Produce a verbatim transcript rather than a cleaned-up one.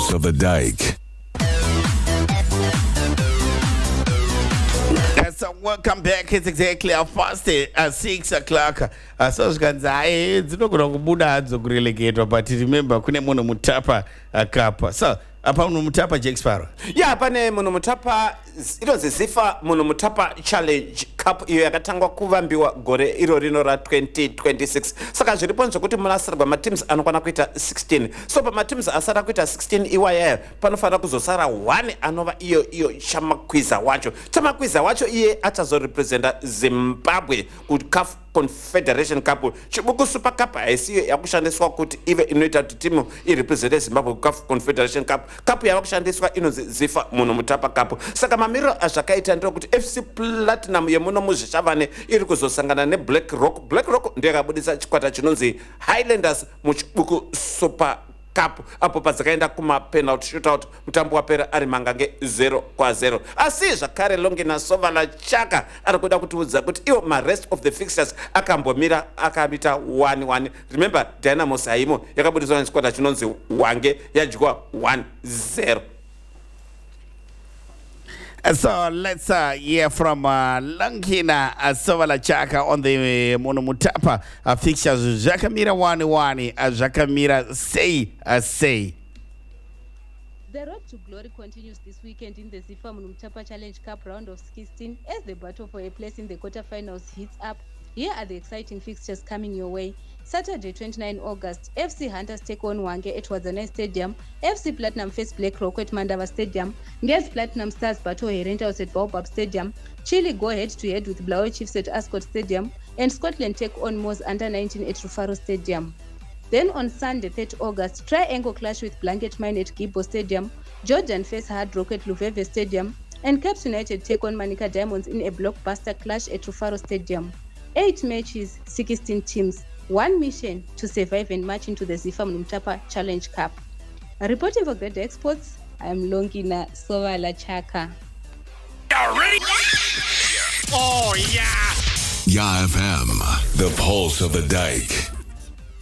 Pulse of the Dike. So welcome back. It's exactly half past uh, six o'clock. Uh, so zvikanzi hai dzinogona kubuda hadzo kurelegedwa, but remember kune munhu mutapa uh, kapa. So apa munhu mutapa Jack Sparrow. Yeah, pane munhu mutapa inonzi zifa munhu mutapa challenge cup iyo yakatangwa kuvambiwa gore iro rino ra twenty twenty-six. Saka zviripo zvekuti munasirwa mateams anokwana kuita sixteen. So pamatims asara kuita sixteen iwaya panofanira kuzosara one anova iyo iyo chamakwiza wacho. Chamakwiza wacho iye achazorepresenta Zimbabwe ku C A F Confederation Cup. Chibuku Super Cup haisiyo yakushandiswa kuti ive inoita kuti timu irepresente Zimbabwe ku C A F Confederation Cup. Cup yakushandiswa inonzi zifa munhu mutapa cup. Saka mamiriro azvakaita ndokuti F C Platinum yemuno muzvishavane iri kuzosangana neBlack Rock. Black Rock ndiyo yakabudisa chikwata chinonzi Highlanders muchibuku Super Cup apo padzakaenda kuma penalty shootout mutambo wapera ari mangange zero kwa zero. Asi zvakare Longina Sovala Chaka ari kuda kutiudza kuti iwo ma rest of the fixtures akambomira akamita one one. Remember Dynamo Saimo yakabudiswa nechikwata chinonzi Wange yadyiwa one zero. So let's uh, hear from uh, Longina uh, Sovala Chaka on the uh, Mono Mutapa uh, fixtures. Zvakamira one one, uh, Zvakamira say, uh, say. The road to glory continues this weekend in the Zifa Mono Mutapa Challenge Cup round of sixteen as the battle for a place in the quarterfinals heats up. Here are the exciting fixtures coming your way. Saturday, twenty-ninth August, F C Hunters take on Wange at Wazana Stadium. F C Platinum face Black Rock at Mandava Stadium. Ngezi Platinum Stars battle Herentals at Baobab Stadium. Chile go head-to-head with Blaue Chiefs at Ascot Stadium. And Scotland take on Moors under nineteen at Rufaro Stadium. Then on Sunday, third August, Triangle clash with Blanket Mine at Gibbo Stadium. Jordan face Hard Rock at Luveve Stadium. And Caps United take on Manica Diamonds in a blockbuster clash at Rufaro Stadium. Eight matches, sixteen teams. One mission to survive and march into the Zifa Mono Mutapa Challenge Cup. Reporting for Great Exports, I am Longina Sovala Chaka. You ready? Oh, yeah. Yeah, F M, the Pulse of the Dike.